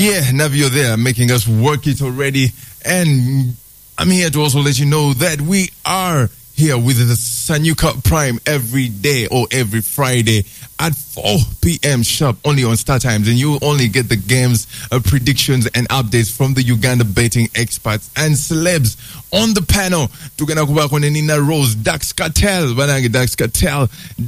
Yeah, Navi, you're there making us work it already. And I'm here to also let you know that we are here with the Sanyuka Prime every day or every Friday at 4 p.m. sharp, only on Star Times, and you only get the games, predictions and updates from the Uganda betting experts and celebs on the panel. Tugenda kubako ne Nina Rose, Dax Cartel, Dax Cartel,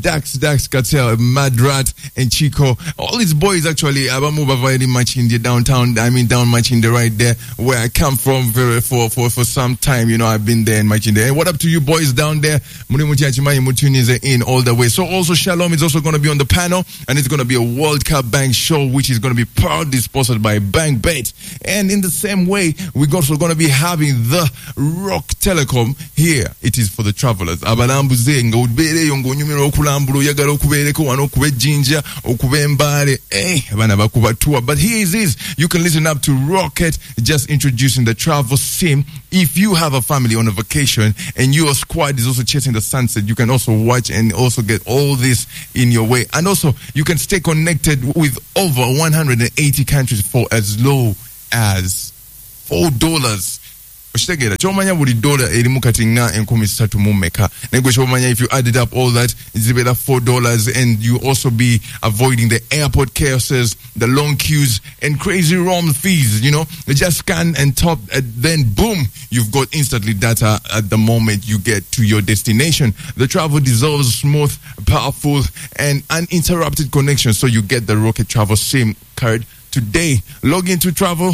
Madrat and Chico. All these boys actually abamuba very much in the downtown. I mean down much in the right there where I come from for some time. You know, I've been there and much in there. And what up to you boys down there? Munimuti Achimai Mutuni is in all the way. So also Shalom is also going to be on the panel, and it's going to be a World Cup Bank show, which is going to be proudly sponsored by Bank Bet. And in the same way, we're also going to be having the Rock Telecom here. It is for the travelers. Abalambuze nga udbere yongo nyumiro okulambulu yagala okubeereko wano okube jinja okube mbale abana bakuba tour. But here it is. You can listen up to Rocket, just introducing the travel sim. If you have a family on a vacation and your squad is also chasing the sunset, you can also watch and also get all this in your way. And also, you can stay connected with over 180 countries for as low as $4. Oshitegera chomanya buli dollar erimu kati nga 13 mu meka nego chomanya if you added up all that it's about $4, and you also be avoiding the airport chaoses, the long queues and crazy ROM fees. You know, you just scan and top, and then boom, you've got instantly data at the moment you get to your destination. The travel deserves smooth, powerful and uninterrupted connection, so you get the Rocket Travel SIM card today. Log into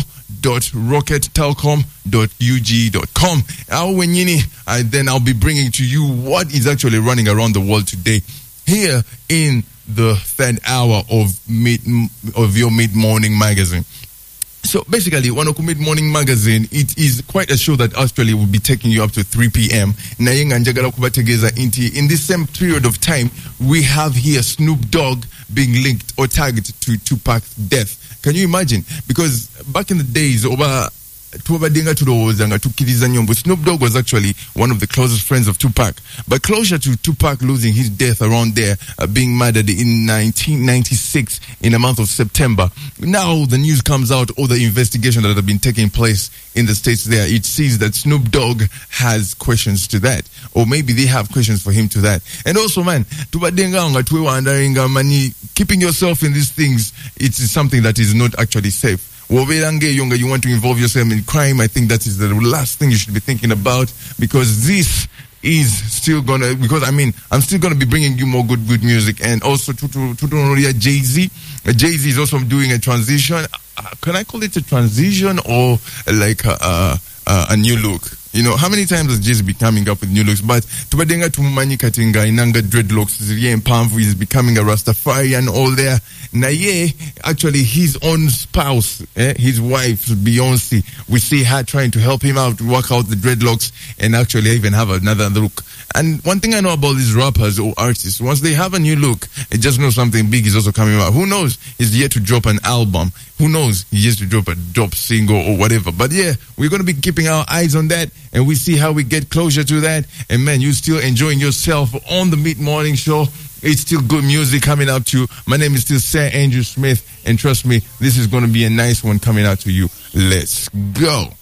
travel.rockettelcom.ug.com. Then I'll be bringing to you what is actually running around the world today here in the third hour of your mid-morning magazine. So basically, Wanoku Mid-Morning Magazine, it is quite a show that actually will be taking you up to 3 p.m. In this same period of time, we have here Snoop Dogg being linked or tagged to Tupac's death. Can you imagine? Because back in the days, Snoop Dogg was actually one of the closest friends of Tupac. But closer to Tupac losing his death around there, being murdered in 1996 in the month of September. Now the news comes out, all the investigation that have been taking place in the States there, it sees that Snoop Dogg has questions to that. Or maybe they have questions for him to that. And also, man, keeping yourself in these things, it's something that is not actually safe. You want to involve yourself in crime, I think that is the last thing you should be thinking about, because this is still gonna, because I mean, I'm still gonna be bringing you more good music. And also Jay-Z is also doing a transition. Can I call it a transition or like a new look? You know, how many times has Jay-Z been coming up with new looks? But Tubadenga Tumumanyi Katinga Inanga dreadlocks is becoming a Rastafari and all there. Naye, actually his own spouse, his wife Beyonce, we see her trying to help him out to work out the dreadlocks and actually even have another look. And one thing I know about these rappers or artists, once they have a new look, it just knows something big is also coming out. Who knows? He's yet to drop an album. Who knows? He's yet to drop a dope single or whatever. But yeah, we're going to be keeping our eyes on that, and we see how we get closer to that. And man, you still enjoying yourself on the mid-morning show. It's still good music coming up to you. My name is still Sir Andrew Smith, and trust me, this is going to be a nice one coming out to you. Let's go.